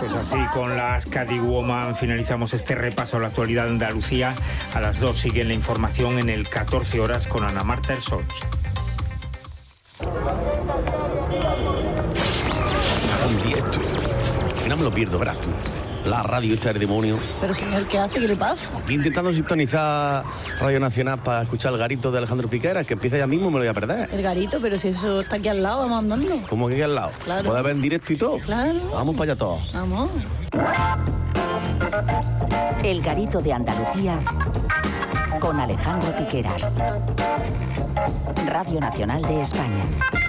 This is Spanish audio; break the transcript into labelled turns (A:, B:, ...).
A: Pues así, con las Catwoman finalizamos este repaso a la actualidad de Andalucía. A las 2 sigue la información en el 14 horas con Ana Marta Ersoch.
B: Un día esto. Al final me lo pierdo, verás tú. La radio está del demonio.
C: Pero señor, ¿qué hace? ¿Qué le pasa?
B: Aquí intentando sintonizar Radio Nacional para escuchar el garito de Alejandro Piqueras, que empieza ya mismo, me lo voy a perder.
C: El garito, pero si eso está aquí al lado, vamos andando.
B: ¿Cómo que aquí al lado?
C: Claro.
B: ¿Se puede ver en directo y todo?
C: Claro.
B: Vamos para allá todos.
C: Vamos.
D: El garito de Andalucía con Alejandro Piqueras. Radio Nacional de España.